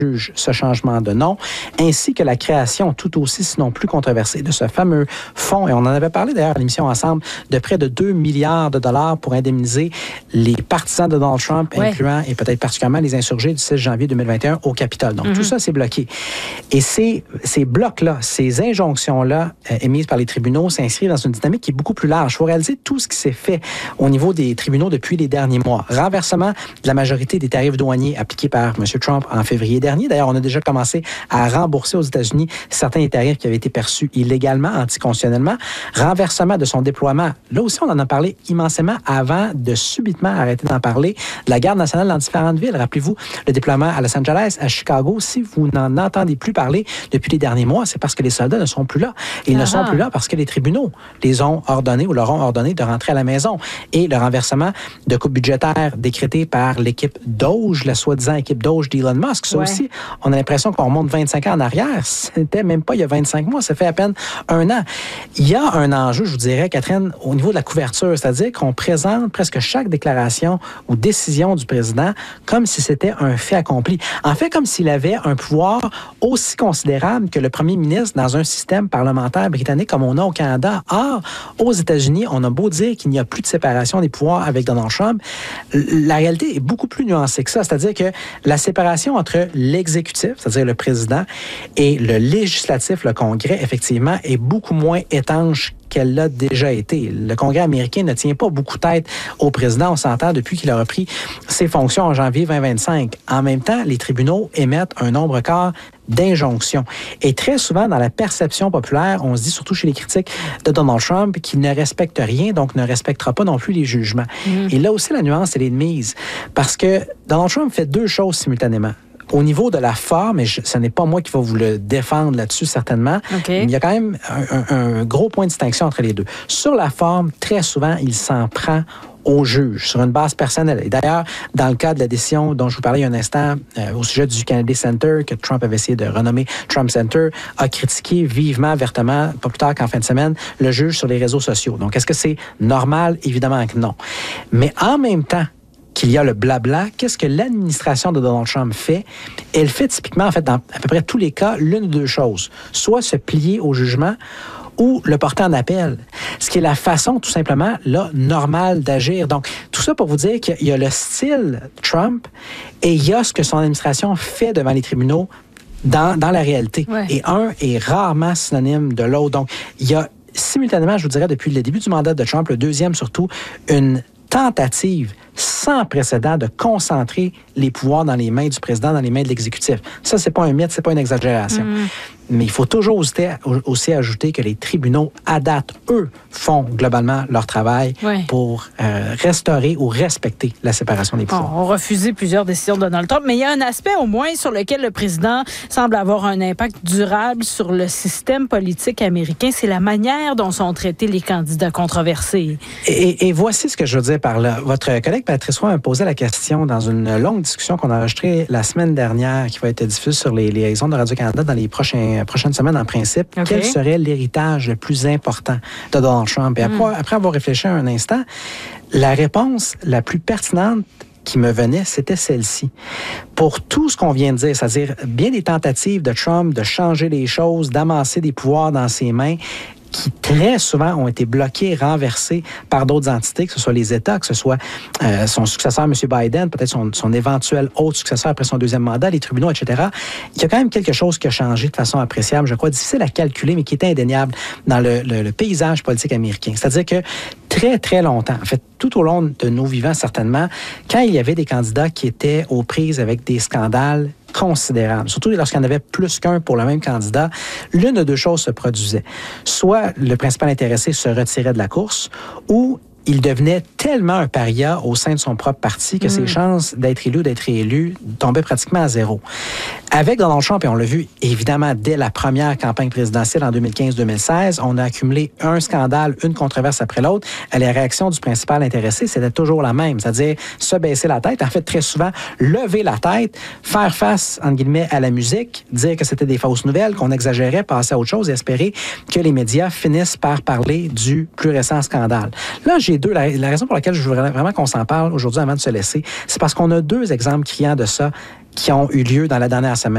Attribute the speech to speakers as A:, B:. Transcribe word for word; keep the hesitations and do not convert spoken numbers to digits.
A: juge ce changement de nom, ainsi que la création tout aussi, sinon plus controversée, de ce fameux fonds, et on en avait parlé d'ailleurs à l'émission ensemble, de près de deux milliards de dollars pour indemniser les partisans de Donald Trump, ouais. incluant et peut-être particulièrement les insurgés du six janvier deux mille vingt et un au Capitole. Donc, mm-hmm. tout ça, c'est bloqué. Et ces, ces blocs-là, ces injonctions-là euh, émises par les tribunaux s'inscrivent dans une dynamique qui est beaucoup plus large. Il faut réaliser tout ce qui s'est fait au niveau des tribunaux depuis les derniers mois. Renversement de la majorité des tarifs douaniers appliqués par M. Trump en février dernier. D'ailleurs, on a déjà commencé à rembourser aux États-Unis certains des tarifs qui avaient été perçus illégalement, anticonstitutionnellement. Renversement de son déploiement. Là aussi, on en a parlé immensément avant de subitement arrêter d'en parler. De la garde nationale dans différentes villes. Rappelez-vous, le déploiement à Los Angeles, à Chicago, si vous n'en entendez plus parler depuis les derniers mois, c'est parce que les soldats ne sont plus là. Et ils Aha. ne sont plus là parce que les tribunaux les ont ordonnés ou leur ont ordonné de rentrer à la maison. Et le renversement de coupes budgétaires décrétées par l'équipe Doge, la soi-disant équipe Doge d'Elon Musk, ça ouais. aussi, on a l'impression qu'on remonte vingt-cinq ans en arrière. C'était même pas il y a vingt-cinq mois, ça fait à peine un an. Il y a un enjeu, je vous dirais, Catherine, au niveau de la couverture, c'est-à-dire qu'on présente presque chaque déclaration ou décision du président comme si c'était un fait accompli. En fait, comme s'il avait un pouvoir aussi considérable que le premier ministre dans un système parlementaire britannique comme on a au Canada. Or, aux États-Unis, on a beau dire qu'il n'y a plus de séparation des pouvoirs avec Donald Trump, la réalité est beaucoup plus nuancée que ça. C'est-à-dire que la séparation entre l'exécutif, c'est-à-dire le président, et le législatif, le Congrès, effectivement, est beaucoup moins étanche qu'elle l'a déjà été. Le Congrès américain ne tient pas beaucoup tête au président, on s'entend, depuis qu'il a repris ses fonctions en janvier vingt vingt-cinq. En même temps, les tribunaux émettent un nombre record d'injonctions. Et très souvent, dans la perception populaire, on se dit, surtout chez les critiques de Donald Trump, qu'il ne respecte rien, donc ne respectera pas non plus les jugements. Mmh. Et là aussi, la nuance, elle est de mise. Parce que Donald Trump fait deux choses simultanément. Au niveau de la forme, et je, ce n'est pas moi qui va vous le défendre là-dessus, certainement, okay. il y a quand même un, un, un gros point de distinction entre les deux. Sur la forme, très souvent, il s'en prend au juge, sur une base personnelle. Et d'ailleurs, dans le cas de la décision dont je vous parlais il y a un instant, euh, au sujet du Kennedy Center, que Trump avait essayé de renommer Trump Center, a critiqué vivement, vertement, pas plus tard qu'en fin de semaine, le juge sur les réseaux sociaux. Donc, est-ce que c'est normal? Évidemment que non. Mais en même temps, qu'il y a le blabla, qu'est-ce que l'administration de Donald Trump fait? Elle fait typiquement, en fait, dans à peu près tous les cas, l'une ou deux choses. Soit se plier au jugement ou le porter en appel. Ce qui est la façon, tout simplement, là, normale d'agir. Donc, tout ça pour vous dire qu'il y a le style Trump et il y a ce que son administration fait devant les tribunaux dans, dans la réalité. Ouais. Et un est rarement synonyme de l'autre. Donc, il y a simultanément, je vous dirais, depuis le début du mandat de Trump, le deuxième surtout, une tentative sans précédent de concentrer les pouvoirs dans les mains du président, dans les mains de l'exécutif. Ça, c'est pas un mythe, c'est pas une exagération. Mm. Mais il faut toujours aussi, aussi ajouter que les tribunaux, à date, eux, font globalement leur travail oui. pour euh, restaurer ou respecter la séparation des pouvoirs.
B: On a refusé plusieurs décisions de Donald Trump, mais il y a un aspect au moins sur lequel le président semble avoir un impact durable sur le système politique américain, c'est la manière dont sont traités les candidats controversés.
A: Et, et voici ce que je veux dire par là. Votre collègue Patrice Roy m'a posé la question dans une longue discussion qu'on a enregistrée la semaine dernière, qui va être diffusée sur les, les ondes de Radio-Canada dans les prochains, prochaines semaines en principe. Okay. Quel serait l'héritage le plus important de Donald Trump? Et après, mm. après avoir réfléchi un instant, la réponse la plus pertinente qui me venait, c'était celle-ci. Pour tout ce qu'on vient de dire, c'est-à-dire bien des tentatives de Trump de changer les choses, d'amasser des pouvoirs dans ses mains, qui très souvent ont été bloqués, renversés par d'autres entités, que ce soit les États, que ce soit euh, son successeur, M. Biden, peut-être son, son éventuel autre successeur après son deuxième mandat, les tribunaux, et cetera. Il y a quand même quelque chose qui a changé de façon appréciable, je crois, difficile à calculer, mais qui est indéniable dans le, le, le paysage politique américain. C'est-à-dire que très, très longtemps, en fait, tout au long de nos vivants, certainement, quand il y avait des candidats qui étaient aux prises avec des scandales considérable. Surtout lorsqu'il y en avait plus qu'un pour le même candidat, l'une de deux choses se produisait. Soit le principal intéressé se retirait de la course, ou il devenait tellement un paria au sein de son propre parti que mmh. ses chances d'être élu ou d'être réélu tombaient pratiquement à zéro. Avec Donald Trump, et on l'a vu évidemment dès la première campagne présidentielle en deux mille quinze deux mille seize, on a accumulé un scandale, une controverse après l'autre. La réaction du principal intéressé, c'était toujours la même, c'est-à-dire se baisser la tête, en fait très souvent lever la tête, faire face, entre guillemets, à la musique, dire que c'était des fausses nouvelles, qu'on exagérait, passer à autre chose et espérer que les médias finissent par parler du plus récent scandale. Là, j'ai deux. La, la raison pour laquelle je voudrais vraiment qu'on s'en parle aujourd'hui avant de se laisser, c'est parce qu'on a deux exemples criants de ça qui ont eu lieu dans la dernière semaine.